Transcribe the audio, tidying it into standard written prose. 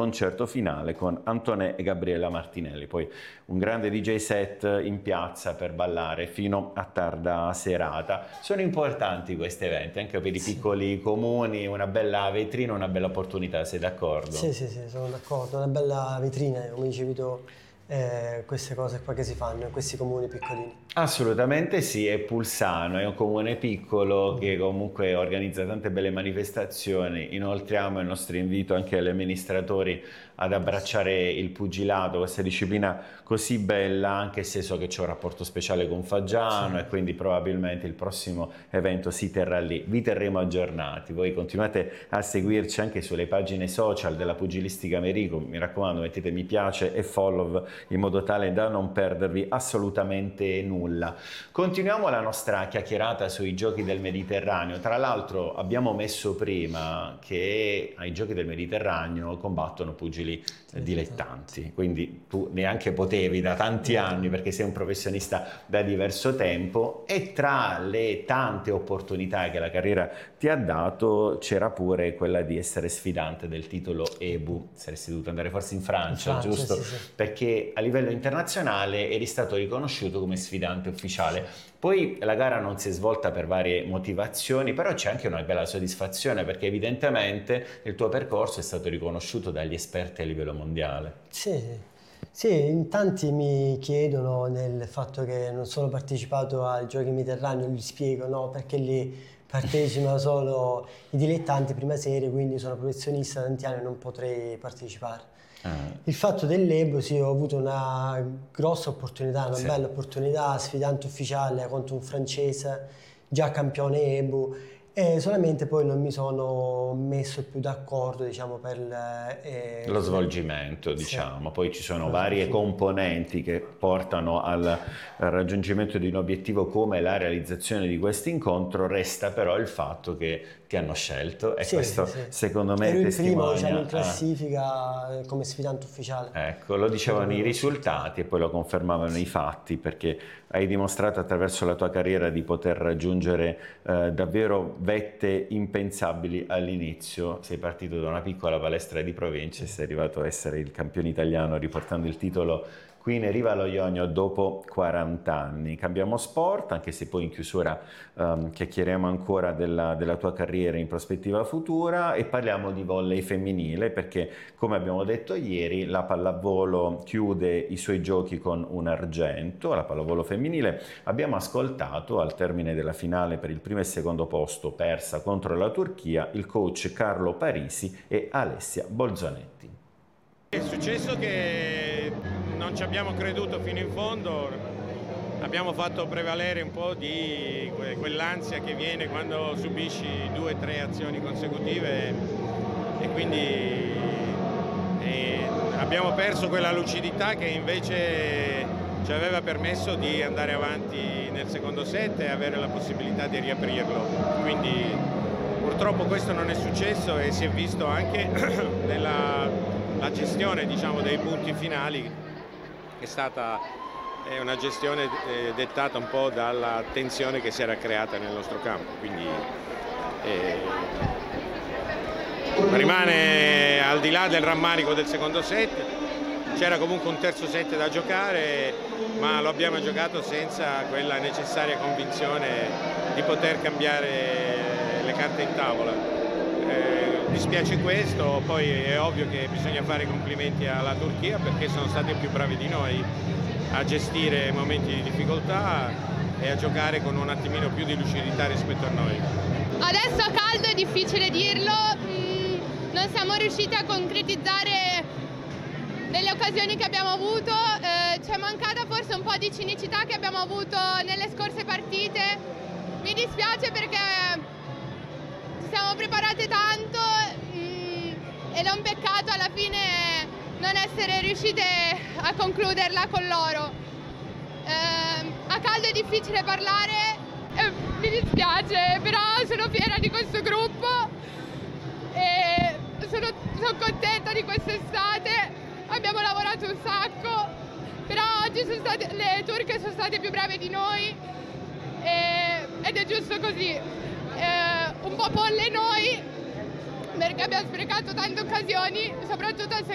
concerto finale con Antonè e Gabriella Martinelli. Poi un grande DJ set in piazza per ballare fino a tarda serata. Sono importanti questi eventi anche per i piccoli comuni, una bella vetrina, una bella opportunità, sei d'accordo? Sì, sono d'accordo, una bella vetrina, come dicevi tu, queste cose qua che si fanno in questi comuni piccolini. Assolutamente sì, è Pulsano, è un comune piccolo che comunque organizza tante belle manifestazioni. Inoltriamo il nostro invito anche agli amministratori ad abbracciare il pugilato, questa disciplina così bella, anche se so che c'è un rapporto speciale con Faggiano e quindi probabilmente il prossimo evento si terrà lì. Vi terremo aggiornati, voi continuate a seguirci anche sulle pagine social della Pugilistica Merico, mi raccomando mettete mi piace e follow in modo tale da non perdervi assolutamente nulla. Continuiamo la nostra chiacchierata sui Giochi del Mediterraneo. Tra l'altro abbiamo messo prima che ai Giochi del Mediterraneo combattono pugili dilettanti, quindi tu neanche potevi da tanti anni perché sei un professionista da diverso tempo, e tra le tante opportunità che la carriera ti ha dato c'era pure quella di essere sfidante del titolo EBU. Saresti dovuto andare forse in Francia, giusto? Sì. Perché a livello internazionale eri stato riconosciuto come sfidante ufficiale. Poi la gara non si è svolta per varie motivazioni, però c'è anche una bella soddisfazione perché evidentemente il tuo percorso è stato riconosciuto dagli esperti a livello mondiale. Sì, in tanti mi chiedono nel fatto che non sono partecipato ai Giochi Mediterranei, gli spiego no, perché lì partecipano solo i dilettanti prima serie, quindi sono professionista da tanti anni e non potrei partecipare. Il fatto dell'EBU, sì, ho avuto una grossa opportunità, una bella opportunità, sfidante ufficiale contro un francese, già campione EBU, e solamente poi non mi sono messo più d'accordo, diciamo, per lo svolgimento, diciamo. Poi ci sono varie componenti che portano al raggiungimento di un obiettivo come la realizzazione di questo incontro. Resta però il fatto che ti hanno scelto e questo secondo me ero il testimonia primo, diciamo, in classifica come sfidante ufficiale. Ecco, lo dicevano i risultati e poi lo confermavano i fatti, perché hai dimostrato attraverso la tua carriera di poter raggiungere davvero vette impensabili all'inizio. Sei partito da una piccola palestra di provincia e sei arrivato a essere il campione italiano riportando il titolo qui in Riva allo Ionio dopo 40 anni. Cambiamo sport, anche se poi in chiusura chiacchieriamo ancora della tua carriera in prospettiva futura, e parliamo di volley femminile perché, come abbiamo detto ieri, la pallavolo chiude i suoi giochi con un argento. La pallavolo femminile abbiamo ascoltato al termine della finale per il primo e secondo posto persa contro la Turchia il coach Carlo Parisi e Alessia Bolzonetti. È successo che non ci abbiamo creduto fino in fondo, abbiamo fatto prevalere un po' di quell'ansia che viene quando subisci 2 o 3 azioni consecutive e quindi abbiamo perso quella lucidità che invece ci aveva permesso di andare avanti nel secondo set e avere la possibilità di riaprirlo. Quindi purtroppo questo non è successo e si è visto anche nella gestione, diciamo, dei punti finali, che è stata una gestione dettata un po' dalla tensione che si era creata nel nostro campo. Quindi rimane, al di là del rammarico del secondo set, c'era comunque un terzo set da giocare, ma lo abbiamo giocato senza quella necessaria convinzione di poter cambiare le carte in tavola. Dispiace questo, poi è ovvio che bisogna fare i complimenti alla Turchia perché sono stati più bravi di noi a gestire momenti di difficoltà e a giocare con un attimino più di lucidità rispetto a noi. Adesso a caldo è difficile dirlo, non siamo riusciti a concretizzare delle occasioni che abbiamo avuto, ci è mancata forse un po' di cinicità che abbiamo avuto nelle scorse partite. Mi dispiace perché ci siamo preparate tanto ed è un peccato alla fine non essere riuscite a concluderla con loro. A caldo è difficile parlare, mi dispiace, però sono fiera di questo gruppo e sono contenta di quest'estate, abbiamo lavorato un sacco, però oggi le turche sono state più brave di noi ed è giusto così. Un po' folle noi perché abbiamo sprecato tante occasioni, soprattutto al secondo